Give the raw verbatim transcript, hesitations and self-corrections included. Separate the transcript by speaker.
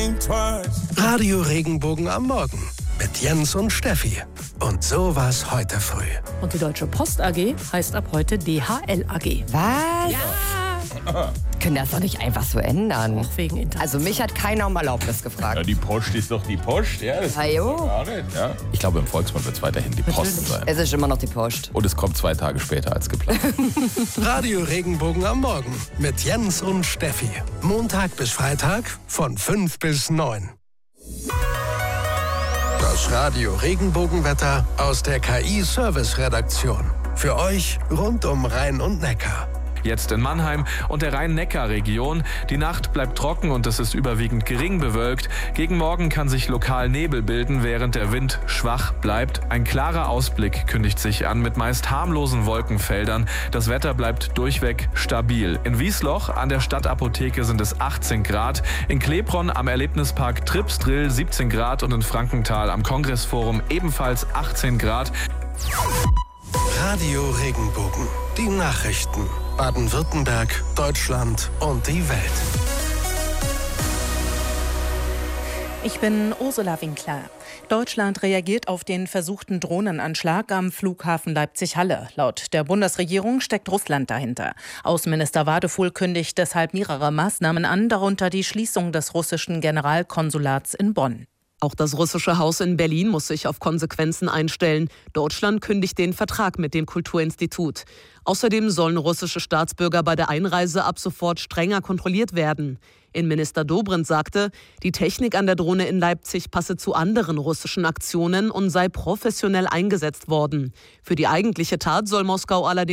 Speaker 1: Radio Regenbogen am Morgen mit Jens und Steffi. Und so war's heute früh.
Speaker 2: Und die Deutsche Post A G heißt ab heute D H L A G.
Speaker 3: Was?
Speaker 2: Ja!
Speaker 3: Können das doch nicht einfach so ändern.
Speaker 2: Auch wegen Internet.
Speaker 3: Also mich hat keiner um Erlaubnis gefragt.
Speaker 4: Ja, die Post ist doch die Post. Ja, das
Speaker 3: Ah, jo.
Speaker 4: ist gar nicht, ja. Ich glaube, im Volksmund wird es weiterhin die Post
Speaker 2: Natürlich.
Speaker 4: sein.
Speaker 3: Es ist immer noch die Post.
Speaker 4: Und es kommt zwei Tage später als geplant.
Speaker 1: Radio Regenbogen am Morgen mit Jens und Steffi. Montag bis Freitag von fünf bis neun. Das Radio Regenbogenwetter aus der K I-Service-Redaktion. Für euch rund um Rhein und Neckar.
Speaker 5: Jetzt in Mannheim und der Rhein-Neckar-Region. Die Nacht bleibt trocken und es ist überwiegend gering bewölkt. Gegen Morgen kann sich lokal Nebel bilden, während der Wind schwach bleibt. Ein klarer Ausblick kündigt sich an mit meist harmlosen Wolkenfeldern. Das Wetter bleibt durchweg stabil. In Wiesloch an der Stadtapotheke sind es achtzehn Grad. In Klebronn am Erlebnispark Tripsdrill siebzehn Grad und in Frankenthal am Kongressforum ebenfalls achtzehn Grad.
Speaker 1: Radio Regenbogen. Die Nachrichten. Baden-Württemberg, Deutschland und die Welt.
Speaker 6: Ich bin Ursula Winkler. Deutschland reagiert auf den versuchten Drohnenanschlag am Flughafen Leipzig-Halle. Laut der Bundesregierung steckt Russland dahinter. Außenminister Wadefuhl kündigt deshalb mehrere Maßnahmen an, darunter die Schließung des russischen Generalkonsulats in Bonn.
Speaker 7: Auch das russische Haus in Berlin muss sich auf Konsequenzen einstellen. Deutschland kündigt den Vertrag mit dem Kulturinstitut. Außerdem sollen russische Staatsbürger bei der Einreise ab sofort strenger kontrolliert werden. Innenminister Dobrindt sagte, die Technik an der Drohne in Leipzig passe zu anderen russischen Aktionen und sei professionell eingesetzt worden. Für die eigentliche Tat soll Moskau allerdings